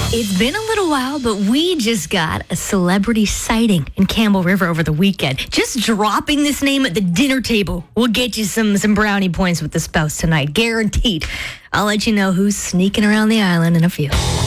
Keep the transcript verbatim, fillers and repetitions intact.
It's been a little while, but we just got a celebrity sighting in Campbell River over the weekend. Just dropping this name at the dinner table will get you some, some brownie points with the spouse tonight, guaranteed. I'll let you know who's sneaking around the island in a few.